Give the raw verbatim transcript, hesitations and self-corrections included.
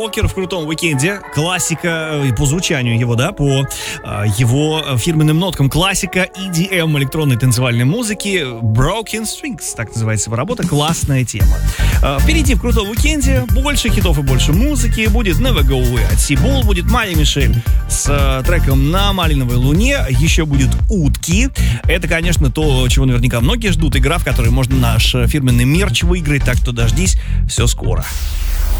Уокер в крутом уикенде. Классика по звучанию его, да, по э, его фирменным ноткам. Классика и ди эм, электронной танцевальной музыки. Broken Strings, так называется его работа. Классная тема. Э, впереди в крутом уикенде больше хитов и больше музыки. Будет Never Go Away от Сибул, будет Майя Мишель с э, треком «На малиновой луне». Еще будет «Утки». Это, конечно, то, чего наверняка многие ждут. Игра, в которой можно наш фирменный мерч выиграть. Так что дождись, все скоро.